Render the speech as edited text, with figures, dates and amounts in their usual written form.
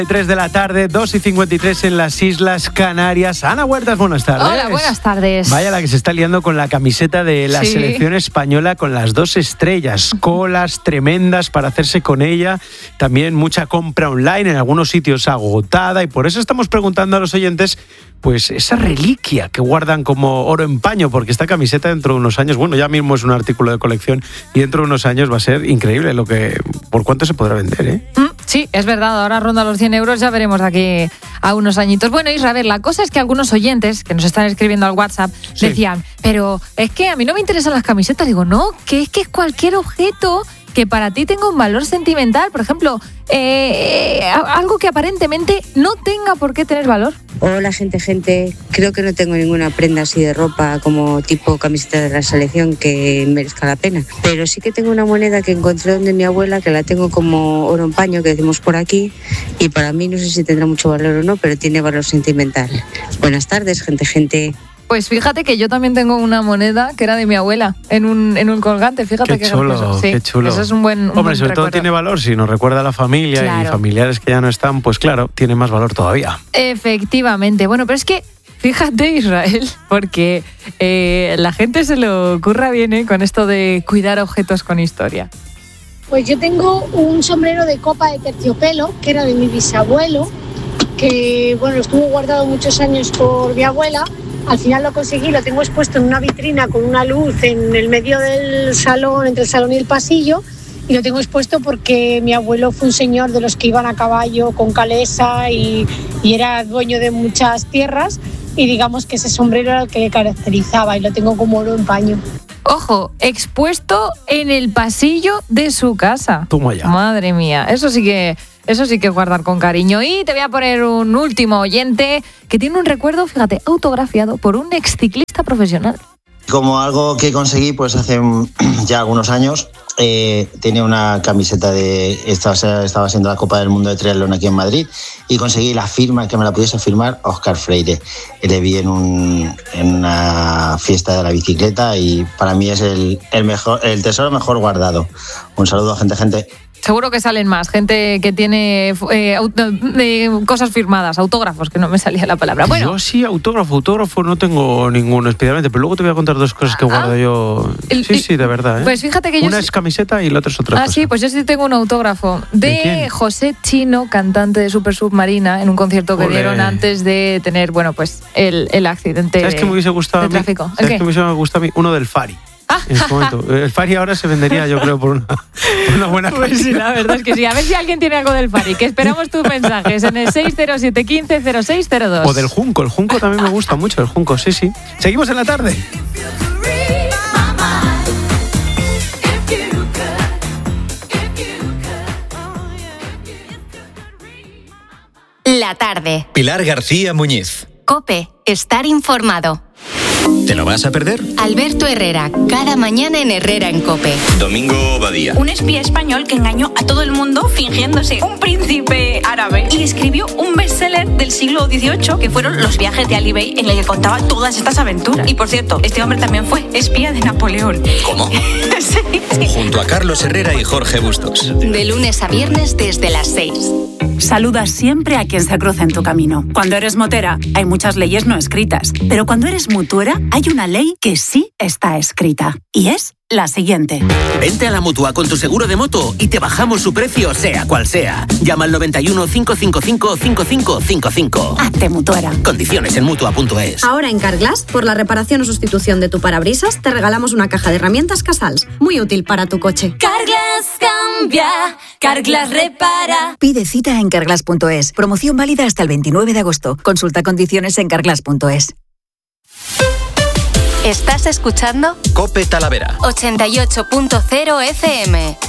3 de la tarde, 2:53 en las Islas Canarias. Ana Huertas, buenas tardes. Hola, buenas tardes. Vaya la que se está liando con la camiseta de la selección española con las 2 estrellas. Colas tremendas para hacerse con ella. También mucha compra online, en algunos sitios agotada. Y por eso estamos preguntando a los oyentes, pues esa reliquia que guardan como oro en paño, porque esta camiseta dentro de unos años, bueno, ya mismo es un artículo de colección y dentro de unos años va a ser increíble por cuánto se podrá vender, ¿eh? Sí, es verdad, ahora ronda los 100 euros, ya veremos de aquí a unos añitos. Bueno, Israel, la cosa es que algunos oyentes que nos están escribiendo al WhatsApp decían, pero es que a mí no me interesan las camisetas. Digo, no, que es cualquier objeto que para ti tenga un valor sentimental, por ejemplo, algo que aparentemente no tenga por qué tener valor. Hola, gente. Creo que no tengo ninguna prenda así de ropa como tipo camiseta de la selección que merezca la pena. Pero sí que tengo una moneda que encontré donde mi abuela, que la tengo como oro en paño, que decimos por aquí, y para mí no sé si tendrá mucho valor o no, pero tiene valor sentimental. Buenas tardes, gente. Pues fíjate que yo también tengo una moneda que era de mi abuela en un colgante. Fíjate qué chulo, sí, qué chulo. Eso es un buen Hombre, sobre recuerdo. todo tiene valor si nos recuerda a la familia, claro. Y familiares que ya no están, pues claro, tiene más valor todavía. Efectivamente. Bueno, pero es que fíjate, Israel, porque la gente se lo curra bien con esto de cuidar objetos con historia. Pues yo tengo un sombrero de copa de terciopelo que era de mi bisabuelo, que bueno, estuvo guardado muchos años por mi abuela. Al final lo conseguí, lo tengo expuesto en una vitrina con una luz en el medio del salón, entre el salón y el pasillo, y lo tengo expuesto porque mi abuelo fue un señor de los que iban a caballo con calesa y era dueño de muchas tierras, y digamos que ese sombrero era el que le caracterizaba, y lo tengo como oro en paño. Ojo, expuesto en el pasillo de su casa. Toma ya. Madre mía, eso sí que guardar con cariño. Y te voy a poner un último oyente que tiene un recuerdo, fíjate, autografiado por un exciclista profesional. Como algo que conseguí pues hace ya algunos años, tenía una camiseta estaba siendo la Copa del Mundo de Triatlón aquí en Madrid, y conseguí la firma, que me la pudiese firmar Óscar Freire. Le vi en una fiesta de la bicicleta y para mí es el tesoro mejor guardado. Un saludo, gente. Seguro que salen más, gente que tiene cosas firmadas, autógrafos, que no me salía la palabra. Bueno, yo sí, autógrafo no tengo ninguno especialmente, pero luego te voy a contar 2 cosas que guardo yo. Sí, de verdad, ¿eh? Pues fíjate que una es camiseta y la otra es otra cosa. Sí, pues yo sí tengo un autógrafo de José Chino, cantante de Super Submarina, en un concierto que dieron antes de tener, bueno, pues el accidente. ¿Sabes qué me hubiese gustado de tráfico? ¿Sabes qué me hubiese gustado a mí? Uno del Fari. En este momento. El Fari ahora se vendería, yo creo, por una buena cantidad. Pues sí, la verdad es que sí. A ver si alguien tiene algo del Fari, que esperamos tus mensajes en el 607 15 0602. O del Junco. El Junco también me gusta mucho, el Junco, sí. Seguimos en la tarde. La tarde. Pilar García Muñiz. COPE. Estar informado. ¿Te lo vas a perder? Alberto Herrera, cada mañana en Herrera en COPE. Domingo Badía. Un espía español que engañó a todo el mundo fingiéndose un príncipe árabe y escribió un bestseller del siglo XVIII que fueron Los viajes de Ali Bey, en el que contaba todas estas aventuras. Y por cierto, este hombre también fue espía de Napoleón. ¿Cómo? Sí. Junto a Carlos Herrera y Jorge Bustos. De lunes a viernes desde las 6. Saluda siempre a quien se cruza en tu camino. Cuando eres motera, hay muchas leyes no escritas. Pero cuando eres mutuera, hay una ley que sí está escrita. Y es la siguiente. Vente a la Mutua con tu seguro de moto y te bajamos su precio sea cual sea. Llama al 91 555 5555. Hazte mutuera. Condiciones en Mutua.es. Ahora en Carglass, por la reparación o sustitución de tu parabrisas, te regalamos una caja de herramientas Casals. Muy útil para tu coche. Carglass cambia, Carglass repara. Pide cita en Carglass.es. Promoción válida hasta el 29 de agosto. Consulta condiciones en Carglass.es. ¿Estás escuchando? COPE Talavera 88.0 FM.